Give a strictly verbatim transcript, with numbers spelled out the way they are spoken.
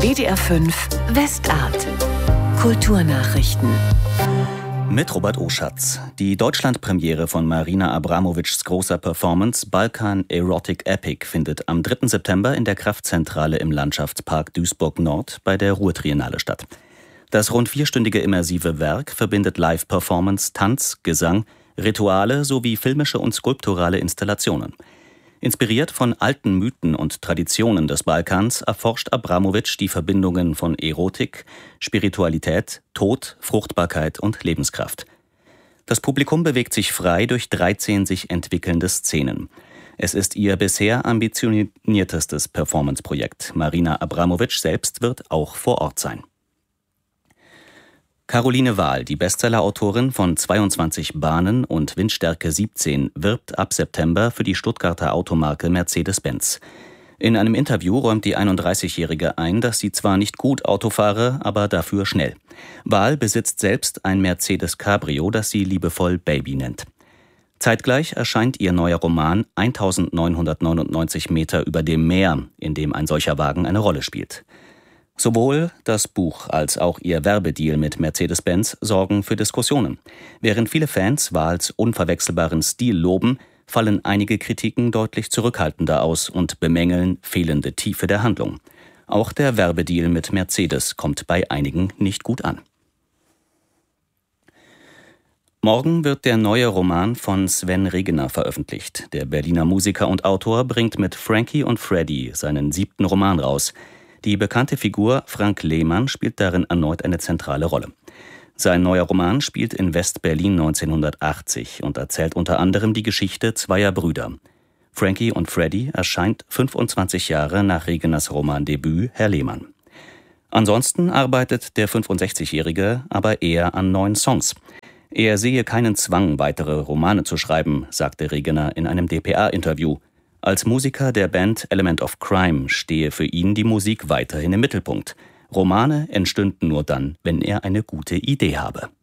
W D R fünf Westart. Kulturnachrichten. Mit Robert Oschatz. Die Deutschlandpremiere von Marina Abramovics großer Performance Balkan Erotic Epic findet am dritten September in der Kraftzentrale im Landschaftspark Duisburg Nord bei der Ruhrtriennale statt. Das rund vierstündige immersive Werk verbindet Live-Performance, Tanz, Gesang, Rituale sowie filmische und skulpturale Installationen. Inspiriert von alten Mythen und Traditionen des Balkans erforscht Abramovic die Verbindungen von Erotik, Spiritualität, Tod, Fruchtbarkeit und Lebenskraft. Das Publikum bewegt sich frei durch dreizehn sich entwickelnde Szenen. Es ist ihr bisher ambitioniertestes Performance-Projekt. Marina Abramovic selbst wird auch vor Ort sein. Caroline Wahl, die Bestsellerautorin von zweiundzwanzig Bahnen und Windstärke siebzehn, wirbt ab September für die Stuttgarter Automarke Mercedes-Benz. In einem Interview räumt die einunddreißigjährige ein, dass sie zwar nicht gut Auto fahre, aber dafür schnell. Wahl besitzt selbst ein Mercedes Cabrio, das sie liebevoll Baby nennt. Zeitgleich erscheint ihr neuer Roman eintausendneunhundertneunundneunzig Meter über dem Meer, in dem ein solcher Wagen eine Rolle spielt. Sowohl das Buch als auch ihr Werbedeal mit Mercedes-Benz sorgen für Diskussionen. Während viele Fans Wahls unverwechselbaren Stil loben, fallen einige Kritiken deutlich zurückhaltender aus und bemängeln fehlende Tiefe der Handlung. Auch der Werbedeal mit Mercedes kommt bei einigen nicht gut an. Morgen wird der neue Roman von Sven Regener veröffentlicht. Der Berliner Musiker und Autor bringt mit Frankie und Freddy seinen siebten Roman raus. Die bekannte Figur Frank Lehmann spielt darin erneut eine zentrale Rolle. Sein neuer Roman spielt in West-Berlin neunzehnhundertachtzig und erzählt unter anderem die Geschichte zweier Brüder. Frankie und Freddy erscheint fünfundzwanzig Jahre nach Regeners Romandebüt Herr Lehmann. Ansonsten arbeitet der fünfundsechzigjährige aber eher an neuen Songs. Er sehe keinen Zwang, weitere Romane zu schreiben, sagte Regener in einem D P A-Interview. Als Musiker der Band Element of Crime stehe für ihn die Musik weiterhin im Mittelpunkt. Romane entstünden nur dann, wenn er eine gute Idee habe.